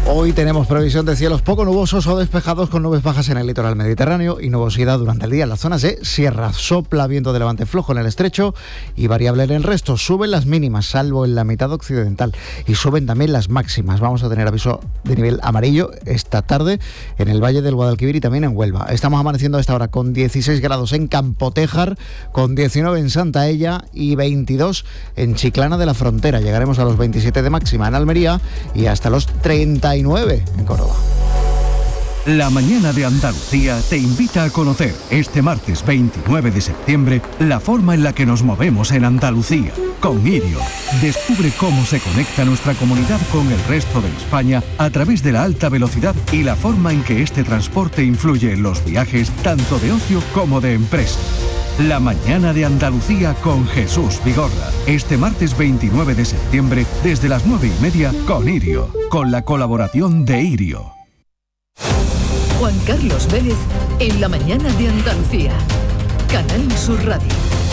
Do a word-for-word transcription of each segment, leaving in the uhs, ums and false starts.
Hoy tenemos previsión de cielos poco nubosos o despejados con nubes bajas en el litoral mediterráneo y nubosidad durante el día en las zonas de sierra. Sopla viento de levante flojo en el estrecho y variable en el resto. Suben las mínimas, salvo en la mitad occidental, y suben también las máximas. Vamos a tener aviso de nivel amarillo esta tarde en el Valle del Guadalquivir y también en Huelva. Estamos amaneciendo a esta hora con dieciséis grados en Campotéjar, con diecinueve en Santaella y veintidós en Chiclana de la Frontera. Llegaremos a los veintisiete de máxima en Almería y hasta los treinta y nueve en Córdoba. La mañana de Andalucía te invita a conocer este martes veintinueve de septiembre la forma en la que nos movemos en Andalucía. Con Irio, descubre cómo se conecta nuestra comunidad con el resto de España a través de la alta velocidad y la forma en que este transporte influye en los viajes tanto de ocio como de empresa. La mañana de Andalucía con Jesús Vigorra. Este martes veintinueve de septiembre desde las nueve y media con Irio, con la colaboración de Irio. Juan Carlos Vélez en la mañana de Andalucía. Canal Sur Radio.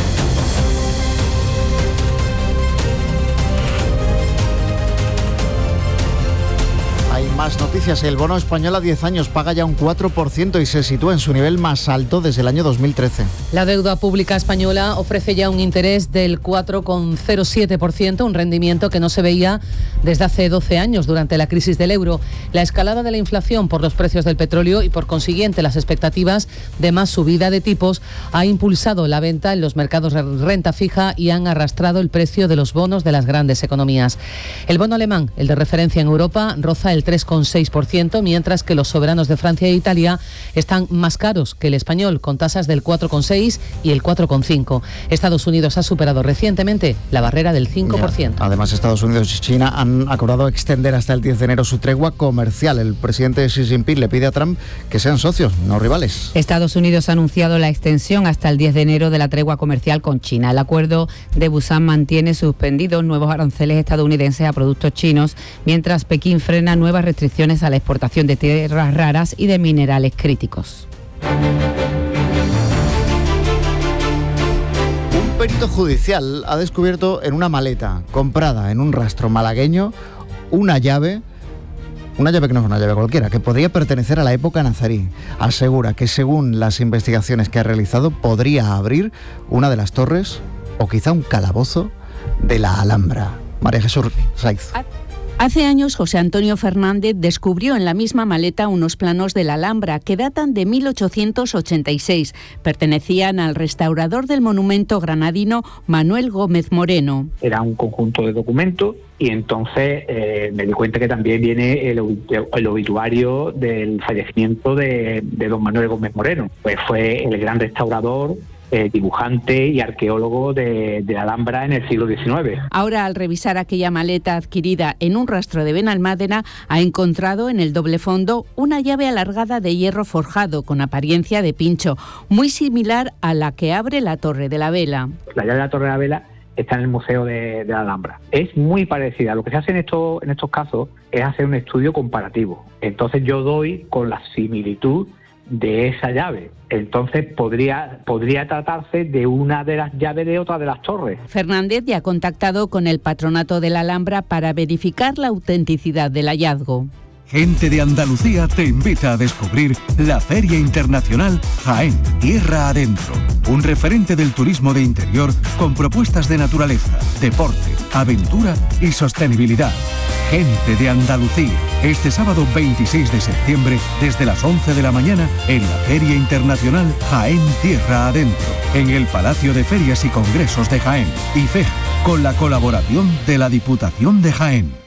Hay más noticias. El bono español a diez años paga ya un cuatro por ciento y se sitúa en su nivel más alto desde el año dos mil trece. La deuda pública española ofrece ya un interés del cuatro coma cero siete por ciento, un rendimiento que no se veía desde hace doce años durante la crisis del euro. La escalada de la inflación por los precios del petróleo y por consiguiente las expectativas de más subida de tipos ha impulsado la venta en los mercados de renta fija y han arrastrado el precio de los bonos de las grandes economías. El bono alemán, el de referencia en Europa, roza el tres coma seis por ciento, mientras que los soberanos de Francia e Italia están más caros que el español, con tasas del cuatro coma seis y el cuatro coma cinco. Estados Unidos ha superado recientemente la barrera del cinco por ciento. Ya. Además, Estados Unidos y China han acordado extender hasta el diez de enero su tregua comercial. El presidente Xi Jinping le pide a Trump que sean socios, no rivales. Estados Unidos ha anunciado la extensión hasta el diez de enero de la tregua comercial con China. El acuerdo de Busan mantiene suspendidos nuevos aranceles estadounidenses a productos chinos, mientras Pekín frena nuevas restricciones a la exportación de tierras raras y de minerales críticos. Un perito judicial ha descubierto en una maleta comprada en un rastro malagueño una llave, una llave que no es una llave cualquiera, que podría pertenecer a la época nazarí. Asegura que según las investigaciones que ha realizado podría abrir una de las torres o quizá un calabozo de la Alhambra. María Jesús Saiz. Hace años, José Antonio Fernández descubrió en la misma maleta unos planos de la Alhambra que datan de mil ochocientos ochenta y seis. Pertenecían al restaurador del monumento granadino Manuel Gómez Moreno. Era un conjunto de documentos y entonces eh, me di cuenta que también viene el, el obituario del fallecimiento de, de don Manuel Gómez Moreno. Pues fue el gran restaurador, Eh, dibujante y arqueólogo de, de la Alhambra en el siglo diecinueve. Ahora, al revisar aquella maleta adquirida en un rastro de Benalmádena, ha encontrado en el doble fondo una llave alargada de hierro forjado con apariencia de pincho, muy similar a la que abre la Torre de la Vela. La llave de la Torre de la Vela está en el Museo de, de la Alhambra. Es muy parecida. Lo que se hace en estos, en estos casos es hacer un estudio comparativo. Entonces yo doy con la similitud de esa llave. Entonces podría, podría tratarse de una de las llaves de otra de las torres. Fernández ya ha contactado con el Patronato de la Alhambra para verificar la autenticidad del hallazgo. Gente de Andalucía te invita a descubrir la Feria Internacional Jaén, Tierra Adentro. Un referente del turismo de interior con propuestas de naturaleza, deporte, aventura y sostenibilidad. Gente de Andalucía, este sábado veintiséis de septiembre desde las once de la mañana en la Feria Internacional Jaén, Tierra Adentro, en el Palacio de Ferias y Congresos de Jaén, I F E J, con la colaboración de la Diputación de Jaén.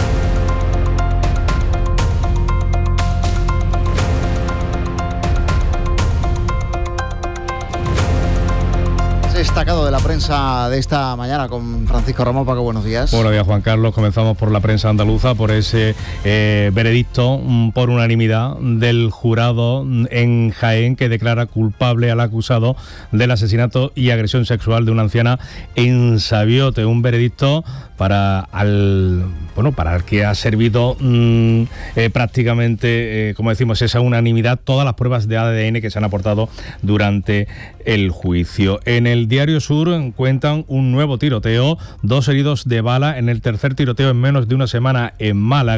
Destacado de la prensa de esta mañana con Francisco Ramón. Paco, buenos días. Buenos días, Juan Carlos. Comenzamos por la prensa andaluza, por ese eh, veredicto por unanimidad del jurado en Jaén que declara culpable al acusado del asesinato y agresión sexual de una anciana en Sabiote. Un veredicto para al bueno para el que ha servido mmm, eh, prácticamente, eh, como decimos, esa unanimidad, todas las pruebas de A D N que se han aportado durante el juicio. En el Diario Sur cuentan un nuevo tiroteo, dos heridos de bala en el tercer tiroteo en menos de una semana en Málaga.